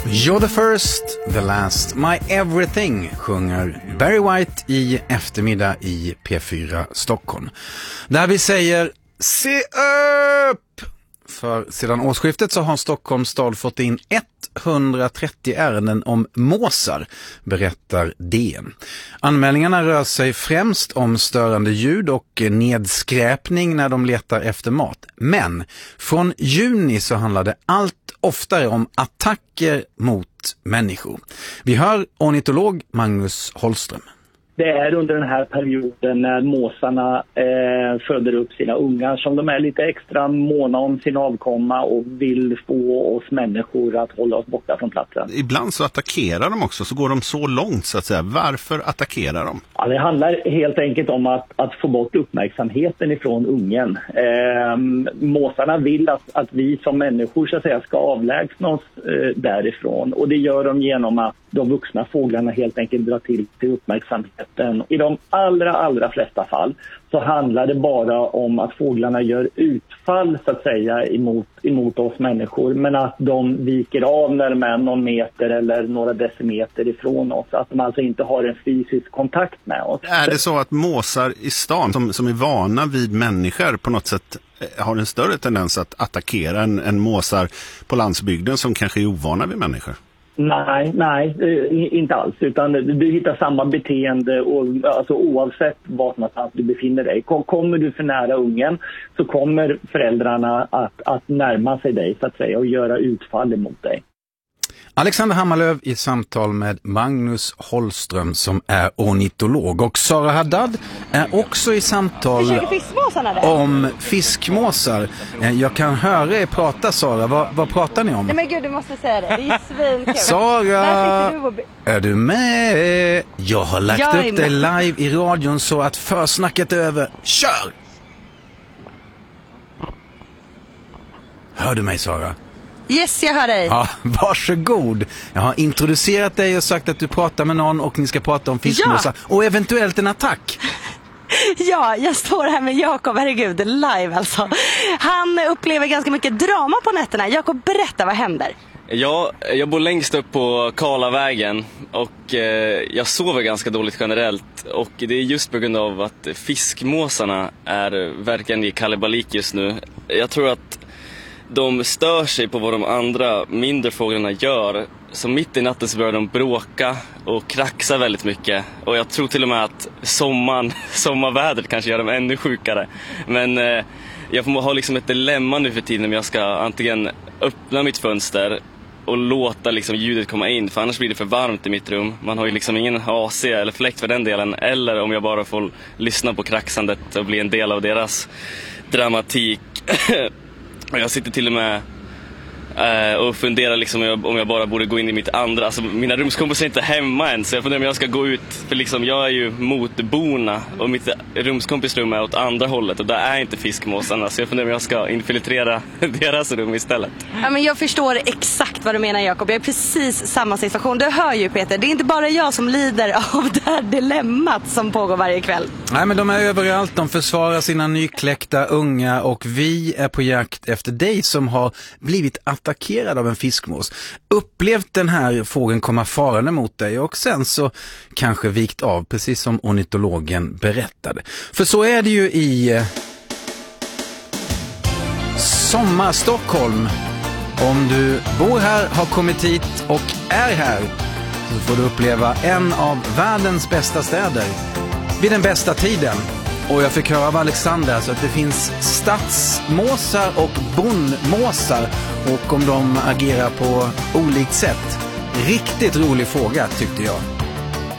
You're the first, the last, my everything sjunger Barry White i eftermiddag i P4 Stockholm. Där vi säger se upp! För sedan årsskiftet så har Stockholms stad fått in 130 ärenden om måsar, berättar DN. Anmälningarna rör sig främst om störande ljud och nedskräpning när de letar efter mat. Men från juni så handlar det allt oftare om attacker mot människor. Vi hör ornitolog Magnus Holström. Det är under den här perioden när måsarna föder upp sina ungar som de är lite extra måna om sin avkomma och vill få oss människor att hålla oss borta från platsen. Ibland så attackerar de också, så går de så långt så att säga. Varför attackerar de? Ja, det handlar helt enkelt om att få bort uppmärksamheten ifrån ungen. Måsarna vill att vi som människor så att säga ska avlägsna oss därifrån, och det gör de genom att de vuxna fåglarna helt enkelt drar till uppmärksamheten. I de allra flesta fall så handlar det bara om att fåglarna gör utfall så att säga emot oss människor, men att de viker av när de är någon meter eller några decimeter ifrån oss. Att de alltså inte har en fysisk kontakt med oss. Är det så att måsar i stan som är vana vid människor på något sätt har en större tendens att attackera än måsar på landsbygden som kanske är ovana vid människor? Nej, inte alls. Utan du hittar samma beteende alltså oavsett vart någonstans du befinner dig. Kommer du för nära ungen så kommer föräldrarna att närma sig dig så att säga och göra utfall emot dig. Alexander Hammarlöv i samtal med Magnus Holström som är ornitolog, och Sara Haddad är också i samtal om fiskmåsar. Jag kan höra er prata, Sara. Vad pratar ni om? Nej men gud, du måste säga det. Det är svinkul. Sara, är du med? Jag har lagt upp det live i radion så att försnacket är över. Kör! Hör du mig, Sara? Yes, jag hör dig. Ja, varsågod. Jag har introducerat dig och sagt att du pratar med någon och ni ska prata om fiskmåsar och eventuellt en attack. Ja, jag står här med Jakob, herregud, live alltså. Han upplever ganska mycket drama på nätterna. Jakob, berätta, vad händer? Ja, jag bor längst upp på Karlavägen och jag sover ganska dåligt generellt, och det är just på grund av att fiskmåsarna är verkligen i kalabalik just nu. Jag tror att de stör sig på vad de andra mindre fåglarna gör. Så mitt i natten så börjar de bråka och kraxa väldigt mycket. Och jag tror till och med att sommarvädret kanske gör dem ännu sjukare. Men jag får ha liksom ett dilemma nu för tiden om jag ska antingen öppna mitt fönster och låta liksom ljudet komma in, för annars blir det för varmt i mitt rum. Man har ju liksom ingen AC eller fläkt för den delen. Eller om jag bara får lyssna på kraxandet och bli en del av deras dramatik. Och jag sitter till och med och funderar liksom om jag bara borde gå in i mitt andra. Alltså mina rumskompisar är inte hemma än, så jag funderar om jag ska gå ut. För liksom jag är ju mot borna och mitt rumskompisrum är åt andra hållet. Och där är inte fiskmåsarna, så jag funderar om jag ska infiltrera deras rum istället. Ja, men jag förstår exakt vad du menar, Jakob. Jag är precis samma situation. Du hör ju, Peter, det är inte bara jag som lider av det här dilemmat som pågår varje kväll. Nej, men de är överallt. De försvarar sina nykläckta unga, och vi är på jakt efter dig som har blivit attackerad av en fiskmås. Upplevt den här fågeln komma farande mot dig och sen så kanske vikt av, precis som ornitologen berättade. För så är det ju i Sommar Stockholm. Om du bor här, har kommit hit och är här, så får du uppleva en av världens bästa städer vid den bästa tiden. Och jag fick höra av Alexander så att det finns stadsmåsar och bondmåsar, och om de agerar på olikt sätt. Riktigt rolig fråga, tyckte jag.